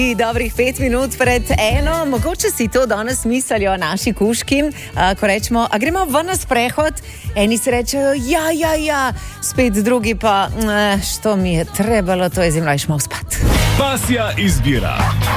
Dobrih 5 minut pred eno, mogoče si to danes mislijo naši kužki, ko rečemo, a gremo ven na sprehod, eni si rečejo, ja, spet drugi pa, što mi je trebalo, to je zimla, išmo spat. Pasja izbira.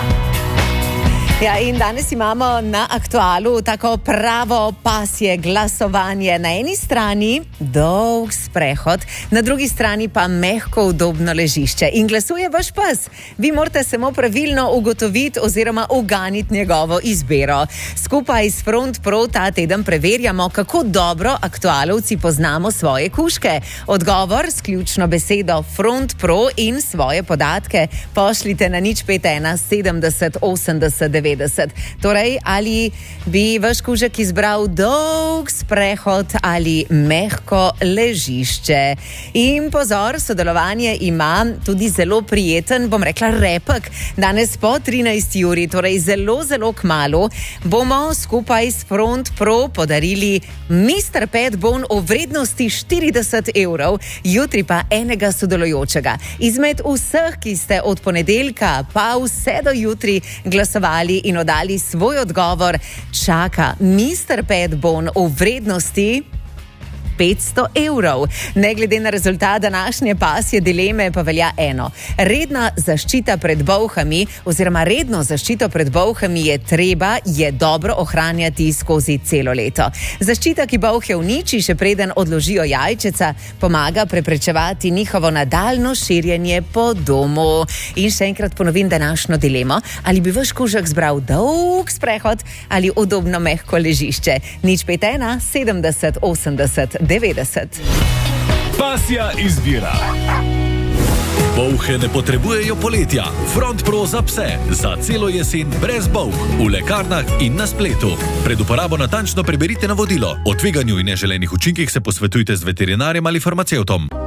Ja, in danes imamo na Aktualu tako pravo pasje glasovanje. Na eni strani dolg sprehod, na drugi strani pa mehko, udobno ležišče. In glasuje vaš pes. Vi morate samo pravilno ugotoviti oziroma uganiti njegovo izbiro. Skupaj s Front Pro ta teden preverjamo, kako dobro aktualovci poznamo svoje kužke. Odgovor s ključno besedo Front Pro in svoje podatke pošljite na 051 70 80 90. Torej, ali bi vaš kužek izbral dolg sprehod ali mehko ležišče. In pozor, sodelovanje ima tudi zelo prijeten, bom rekla, repek. Danes po 13. uri, torej zelo kmalu, bomo skupaj s Front Pro podarili Mr. Pet Bon o vrednosti 40 evrov, jutri pa enega sodelujočega. Izmed vseh, ki ste od ponedeljka pa vse do jutri glasovali in oddali svoj odgovor, čaka Mr. Pet Bon v vrednosti 500 evrov. Ne glede na rezultat današnje pasje dileme pa velja eno. Redna zaščita pred bolhami oziroma redno zaščito pred bolhami je dobro ohranjati skozi celo leto. Zaščita, ki bolhe uniči, še preden odložijo jajčeca, pomaga preprečevati njihovo nadaljno širjenje po domu. In še enkrat ponovim današnjo dilemo. Ali bi vaš kužek zbral dolg sprehod ali udobno mehko ležišče? 051 70 80 90. Pasja izbira. Bolhe ne potrebujejo poletja. Front Pro za pse. Za celo jesen brez bolh. V lekarnah in na spletu. Pred uporabo natančno preberite navodilo. O tveganju in neželenih učinkih se posvetujte z veterinarjem ali farmacevtom.